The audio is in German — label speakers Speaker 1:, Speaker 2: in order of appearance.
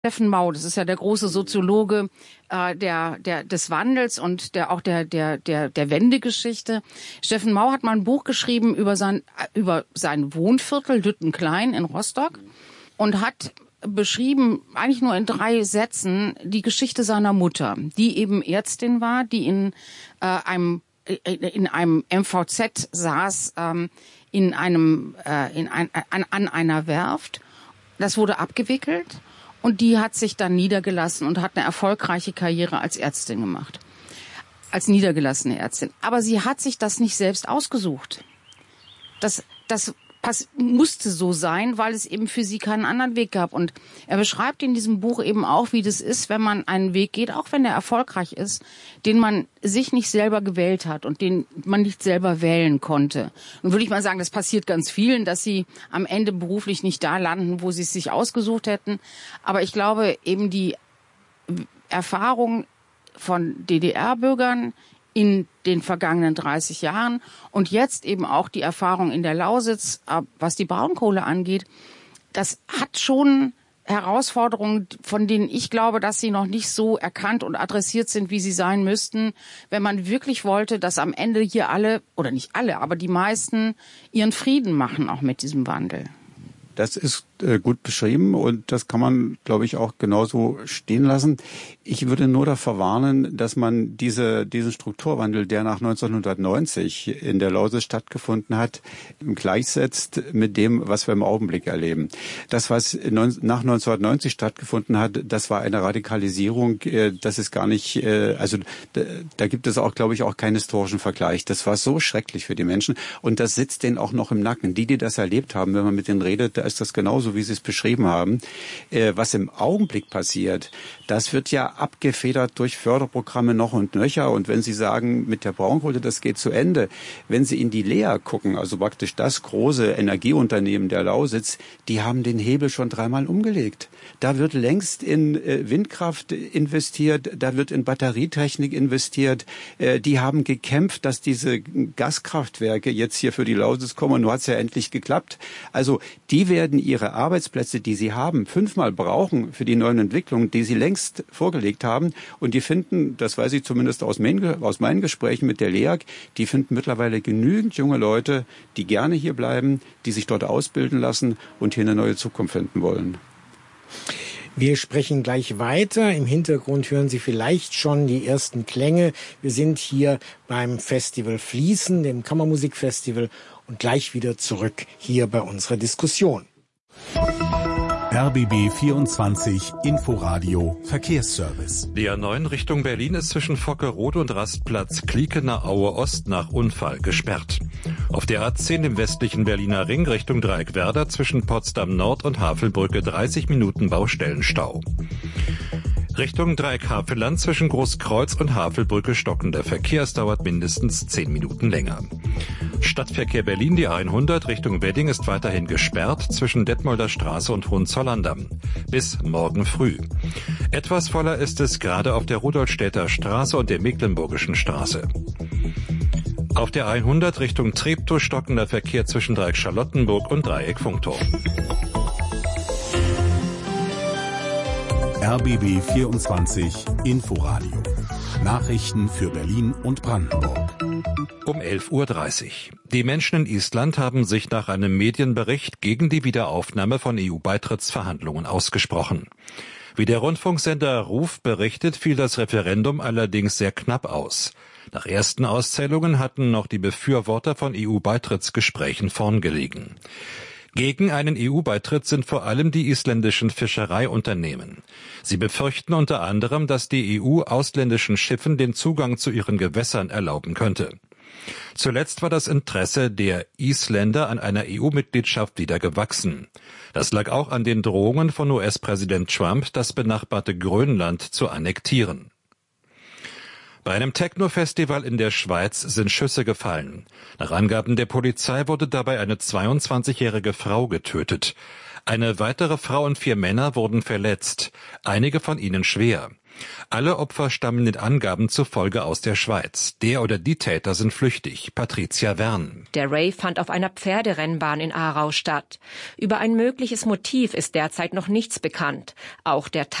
Speaker 1: Steffen Mau, das ist ja der große Soziologe des Wandels und der Wendegeschichte. Steffen Mau hat mal ein Buch geschrieben über sein Wohnviertel Lüttenklein in Rostock und hat beschrieben, eigentlich nur in 3 Sätzen, die Geschichte seiner Mutter, die eben Ärztin war, die in einem MVZ saß, an einer Werft. Das wurde abgewickelt. Und die hat sich dann niedergelassen und hat eine erfolgreiche Karriere als Ärztin gemacht. Als niedergelassene Ärztin. Aber sie hat sich das nicht selbst ausgesucht. Das musste so sein, weil es eben für sie keinen anderen Weg gab. Und er beschreibt in diesem Buch eben auch, wie das ist, wenn man einen Weg geht, auch wenn der erfolgreich ist, den man sich nicht selber gewählt hat und den man nicht selber wählen konnte. Und würde ich mal sagen, das passiert ganz vielen, dass sie am Ende beruflich nicht da landen, wo sie es sich ausgesucht hätten. Aber ich glaube, eben die Erfahrung von DDR-Bürgern in den vergangenen 30 Jahren und jetzt eben auch die Erfahrung in der Lausitz, was die Braunkohle angeht, das hat schon Herausforderungen, von denen ich glaube, dass sie noch nicht so erkannt und adressiert sind, wie sie sein müssten, wenn man wirklich wollte, dass am Ende hier alle, oder nicht alle, aber die meisten ihren Frieden machen, auch mit diesem Wandel.
Speaker 2: Das ist gut beschrieben und das kann man, glaube ich, auch genauso stehen lassen. Ich würde nur davor warnen, dass man diesen Strukturwandel, der nach 1990 in der Lausitz stattgefunden hat, gleichsetzt mit dem, was wir im Augenblick erleben. Das, was nach 1990 stattgefunden hat, das war eine Radikalisierung, das ist gar nicht, da gibt es auch, glaube ich, auch keinen historischen Vergleich. Das war so schrecklich für die Menschen und das sitzt denen auch noch im Nacken. Die das erlebt haben, wenn man mit denen redet, da ist das genauso, wie Sie es beschrieben haben. Was im Augenblick passiert, das wird ja abgefedert durch Förderprogramme noch und nöcher. Und wenn Sie sagen, mit der Braunkohle, das geht zu Ende, wenn Sie in die Lea gucken, also praktisch das große Energieunternehmen der Lausitz, die haben den Hebel schon 3-mal umgelegt. Da wird längst in Windkraft investiert, da wird in Batterietechnik investiert. Die haben gekämpft, dass diese Gaskraftwerke jetzt hier für die Lausitz kommen. Und nun hat es ja endlich geklappt. Also die werden ihre Arbeitsplätze, die sie haben, 5-mal brauchen für die neuen Entwicklungen, die sie längst vorgelegt haben. Und die finden, das weiß ich zumindest aus meinen Gesprächen mit der LEAG, die finden mittlerweile genügend junge Leute, die gerne hier bleiben, die sich dort ausbilden lassen und hier eine neue Zukunft finden wollen.
Speaker 3: Wir sprechen gleich weiter. Im Hintergrund hören Sie vielleicht schon die ersten Klänge. Wir sind hier beim Festival Fließen, dem Kammermusikfestival, und gleich wieder zurück hier bei unserer Diskussion.
Speaker 4: RBB 24 Inforadio Verkehrsservice.
Speaker 5: Die A9 Richtung Berlin ist zwischen Vockerode und Rastplatz Kliekener Aue Ost nach Unfall gesperrt. Auf der A10 im westlichen Berliner Ring Richtung Dreieckwerder zwischen Potsdam Nord und Havelbrücke 30 Minuten Baustellenstau. Richtung Dreieck Havelland zwischen Großkreuz und Havelbrücke stockender Verkehr. Es dauert mindestens 10 Minuten länger. Stadtverkehr Berlin, die 100 Richtung Wedding ist weiterhin gesperrt zwischen Detmolder Straße und Hohenzollern-Damm. Bis morgen früh. Etwas voller ist es gerade auf der Rudolstädter Straße und der Mecklenburgischen Straße. Auf der 100 Richtung Treptow stockender Verkehr zwischen Dreieck Charlottenburg und Dreieck Funkturm.
Speaker 4: RBB 24 Inforadio. Nachrichten für Berlin und Brandenburg.
Speaker 5: Um 11:30 Uhr. Die Menschen in Island haben sich nach einem Medienbericht gegen die Wiederaufnahme von EU-Beitrittsverhandlungen ausgesprochen. Wie der Rundfunksender RÚV berichtet, fiel das Referendum allerdings sehr knapp aus. Nach ersten Auszählungen hatten noch die Befürworter von EU-Beitrittsgesprächen vorn gelegen. Gegen einen EU-Beitritt sind vor allem die isländischen Fischereiunternehmen. Sie befürchten unter anderem, dass die EU ausländischen Schiffen den Zugang zu ihren Gewässern erlauben könnte. Zuletzt war das Interesse der Isländer an einer EU-Mitgliedschaft wieder gewachsen. Das lag auch an den Drohungen von US-Präsident Trump, das benachbarte Grönland zu annektieren. Bei einem Techno-Festival in der Schweiz sind Schüsse gefallen. Nach Angaben der Polizei wurde dabei eine 22-jährige Frau getötet. Eine weitere Frau und 4 Männer wurden verletzt, einige von ihnen schwer. Alle Opfer stammen den Angaben zufolge aus der Schweiz. Der oder die Täter sind flüchtig. Patricia Wern.
Speaker 6: Der Rave fand auf einer Pferderennbahn in Aarau statt. Über ein mögliches Motiv ist derzeit noch nichts bekannt. Auch der